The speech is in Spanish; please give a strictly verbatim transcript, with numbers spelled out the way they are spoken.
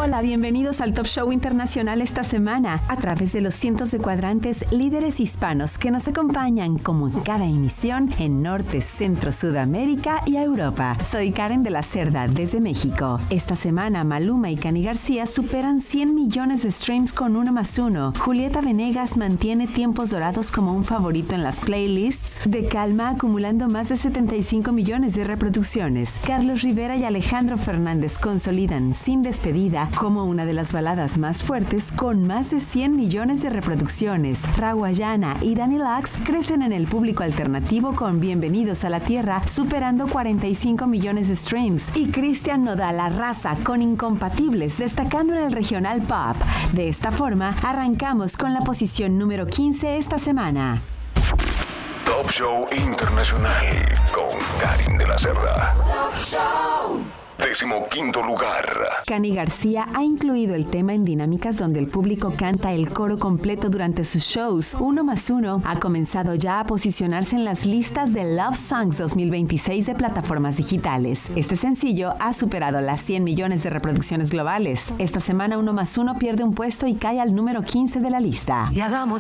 Hola, bienvenidos al Top Show Internacional esta semana, a través de los cientos de cuadrantes líderes hispanos que nos acompañan como en cada emisión en Norte, Centro, Sudamérica y Europa. Soy Karen de la Cerda, desde México. Esta semana, Maluma y Cani García superan cien millones de streams con Uno Más Uno. Julieta Venegas mantiene Tiempos Dorados como un favorito en las playlists de Calma, acumulando más de setenta y cinco millones de reproducciones. Carlos Rivera y Alejandro Fernández consolidan Sin Despedida como una de las baladas más fuertes con más de cien millones de reproducciones. Raguayana y Dani Lax crecen en el público alternativo con Bienvenidos a la Tierra, superando cuarenta y cinco millones de streams. Y Cristian Nodal arrasa con Incompatibles, destacando en el regional pop. De esta forma, arrancamos con la posición número quince esta semana. Top Show Internacional con Karen de la Cerda. Top Show. Décimo quinto lugar. Cani García ha incluido el tema en dinámicas donde el público canta el coro completo durante sus shows. Uno Más Uno ha comenzado ya a posicionarse en las listas de Love Songs dos mil veintiséis de plataformas digitales. Este sencillo ha superado las cien millones de reproducciones globales. Esta semana Uno Más Uno pierde un puesto y cae al número quince de la lista. Y hagamos